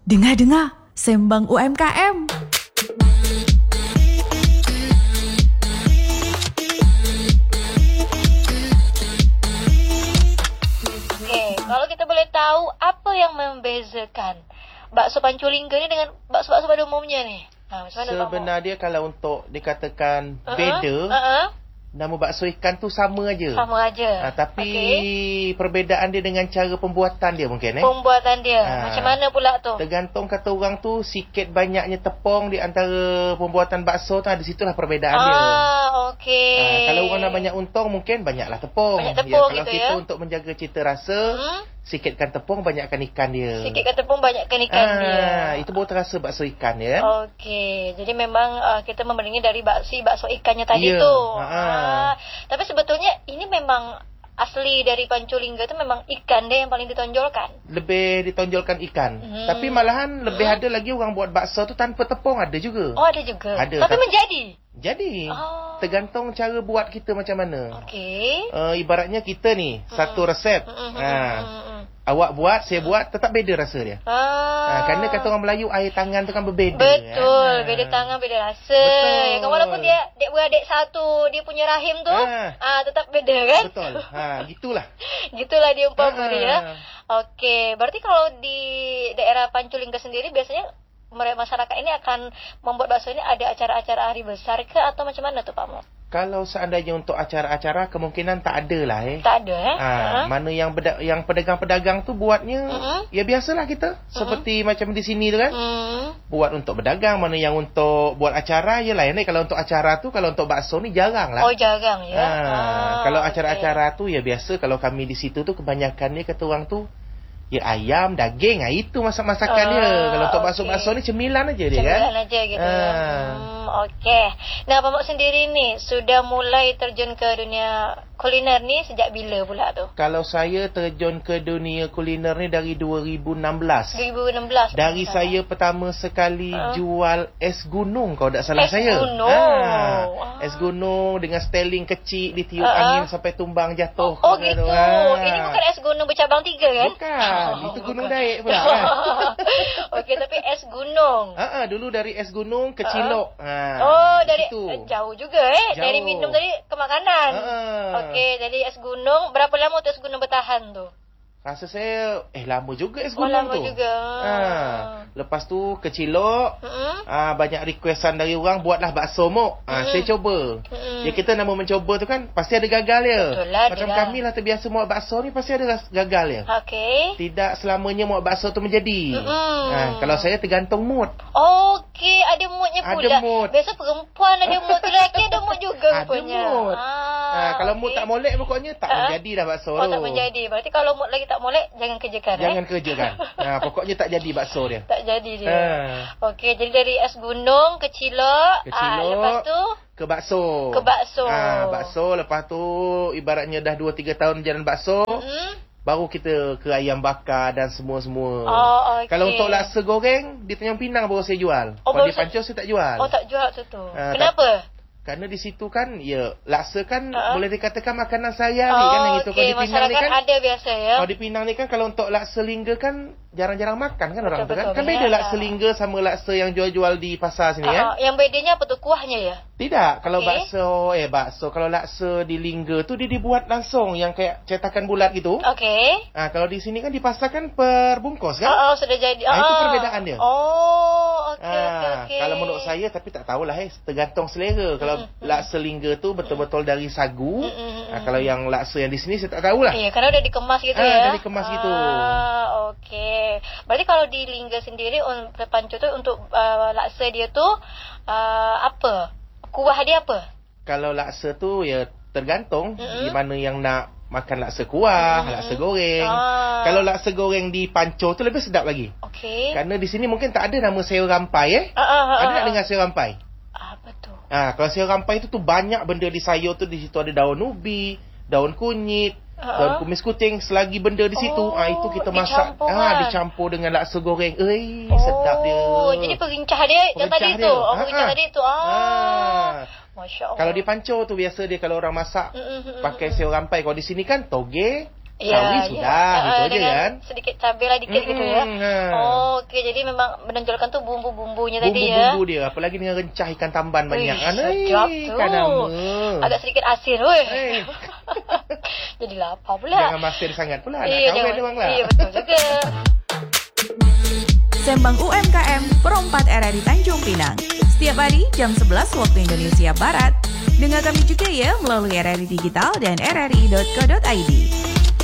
Dengar-dengar, sembang UMKM. Kalau kita boleh tahu apa yang membezakan bakso Panculingga ni dengan bakso-bakso pada umumnya ni? Sebenarnya kalau untuk dikatakan beda, nama bakso ikan tu sama aja. Sama aja. Tapi perbezaan dia dengan cara pembuatan dia mungkin. Pembuatan dia. Macam mana pula tu? Tergantung kata orang tu sikit banyaknya tepung di antara pembuatan bakso tu, di situlah perbezaan dia. Okey. Kalau orang nak banyak untung mungkin banyaklah tepung. Banyak tepung kalau gitu kita ya. untuk menjaga cita rasa, sikitkan tepung, banyakkan ikan dia. Sikitkan tepung, banyakkan ikan dia. Itu baru terasa bakso ikan ya. Okey. Jadi memang kita membandingkan dari bakso ikannya tadi tu. Tapi sebetulnya ini memang asli dari Panculingga tu memang ikan dia yang paling ditonjolkan. Lebih ditonjolkan ikan. Tapi malahan lebih ada lagi orang buat bakso tu tanpa tepung, ada juga. Oh, ada juga. Ada. Tapi menjadi. Jadi, tergantung cara buat kita macam mana. Okey. Ibaratnya kita ni satu resep. Awak buat, saya buat, tetap beda rasa dia. Kerana kata orang Melayu, air tangan tu kan berbeza. Betul, beda tangan, beda rasa. Kan walaupun dia beradik satu, dia punya rahim tu, tetap beda kan? Betul. Gitulah. Gitulah dia umpama dia. Okey, berarti kalau di daerah Panculingga sendiri biasanya masyarakat ini akan membuat bakso ini ada acara-acara hari besar ke atau macam mana tu Pak Mok? Kalau seandainya untuk acara-acara kemungkinan tak ada lah Tak ada Mana yang pedagang-pedagang tu buatnya ya biasalah kita seperti macam di sini tu kan. Buat untuk berdagang, mana yang untuk buat acara ya lain. Kalau untuk acara tu, kalau untuk bakso ni jarang lah. Oh, jarang ya. Kalau acara-acara tu ya biasa. Kalau kami di situ tu kebanyakan ni kata orang tu ya ayam, daging, itu masak-masakan dia. Kalau untuk bakso-bakso ni cemilan aja dia kan. Cemilan aja gitu. Okey. Nah, Pak Mok sendiri ni sudah mulai terjun ke dunia kuliner ni sejak bila pula tu? Kalau saya terjun ke dunia kuliner ni dari 2016. 2016. Dari saya pertama sekali jual es gunung kalau tak salah saya. Es gunung. Es gunung dengan styling kecil, ditiup angin sampai tumbang jatuh. Oh gitu. Ini bukan es gunung bercabang 3 kan? Bukan. Itu gunung daik pula kan. Okey, tapi es gunung. Dulu dari es gunung ke Cilok. Dari jauh juga Jauh. Dari minum tadi ke makanan. Okey, jadi es gunung, berapa lama tu es gunung bertahan tu? Rasa saya lama juga es gunung lama tu. juga. Lepas tu ke Cilok, banyak requestan dari orang buatlah bakso Mok. Saya coba. Ya kita nama mencoba tu kan pasti ada gagal dia. Macam kami lah terbiasa muat bakso ni pasti ada gagal dia. Okey. Tidak selamanya muat bakso tu menjadi. Kalau saya tergantung mood. Okey, ada moodnya pula. Ada mood. Biasa perempuan ada mood, lelaki ada mood juga rupanya. Ada mood. Kalau mood tak molek pokoknya tak menjadi dah bakso tu. Tak menjadi. Berarti kalau mood lagi tak molek, jangan kerjakan. Jangan kerjakan. Pokoknya tak jadi bakso dia. Tak jadi dia. Okey, jadi dari es gunung ke Cilok. Lepas tu ke bakso. Bakso. Lepas tu ibaratnya dah 2-3 tahun jalan bakso. Baru kita ke ayam bakar dan semua-semua. Okay. Kalau untuk laksa goreng di Tanjung Pinang baru saya jual. Kalau di Pancur saya tak jual. Tak jual tu. Kenapa? Kerana di situ kan laksa kan boleh dikatakan makanan sehari-hari kan yang itu. Kalau di Pinang ni kan ada biasa ya. Kalau di Pinang ni kan kalau untuk laksa lingga kan jarang-jarang makan kan orang tu kan. Kan beda laksa lingga sama laksa yang jual-jual di pasar sini kan. Yang bedanya apa tu, kuahnya ya? Tidak, kalau bakso kalau laksa di lingga tu dia dibuat langsung yang kayak cetakan bulat gitu. Okey. Kalau di sini kan di pasar kan per bungkus kan. Sudah jadi. Itu perbezaan dia. Okey. Kalau menurut saya tapi tak tahulah tergantung selera. Kalau laksa lingga tu betul-betul dari sagu. Kalau yang laksa yang di sini saya tak tahulah. Ya, karena dah dikemas gitu ya. Dah dikemas gitu. Okey. Berarti kalau di Lingga sendiri Pancur tu untuk laksa dia tu apa? Kuah dia apa? Kalau laksa tu ya tergantung di mana yang nak makan laksa kuah, laksa goreng. Kalau laksa goreng di Pancur tu lebih sedap lagi. Okey. Kerana di sini mungkin tak ada nama sayur rampai Ada nak dengar sayur rampai? Apa tu? Kalau sayur rampai tu banyak benda di sayur tu. Di situ ada daun ubi, daun kunyit, daun kumis kucing, selagi benda di situ. Itu kita masak dicampur dengan laksa goreng. Sedap dia. Jadi perincah dia yang tadi tu. Perincah tadi tu. Masya Allah. Kalau di Pancur tu biasa dia kalau orang masak pakai sayur rampai. Kalau di sini kan toge, sawi sudah, gitu aja kan. Sedikit cabai lah dikit gitu ya. Oke, jadi memang menonjolkan tuh bumbu-bumbunya tadi ya. Bumbu dia, apalagi dengan rencah ikan tamban banyak. Sedap tuh. Agak sedikit asin, weh. Jadi lapar pula. Jangan masin sangat pula, iya, nak kahwin doang lah. Iya, betul juga. Sembang UMKM Pro 4 RRI Tanjung Pinang. Setiap hari jam 11 waktu Indonesia Barat. Dengar kami juga ya melalui RRI Digital dan rri.co.id.